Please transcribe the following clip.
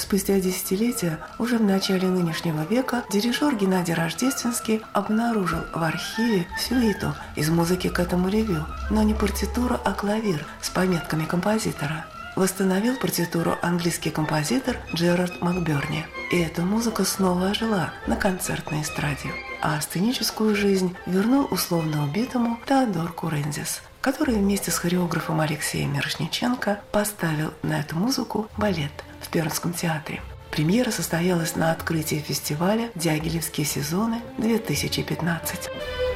спустя десятилетия, уже в начале нынешнего века, дирижер Геннадий Рождественский обнаружил в архиве сюиту из музыки к этому ревю, но не партитуру, а клавир с пометками композитора. Восстановил партитуру английский композитор Джерард Макберни, и эта музыка снова ожила на концертной эстраде. А сценическую жизнь вернул условно убитому Теодор Курензис, который вместе с хореографом Алексеем Мирошниченко поставил на эту музыку балет в Пермском театре. Премьера состоялась на открытии фестиваля «Дягилевские сезоны-2015».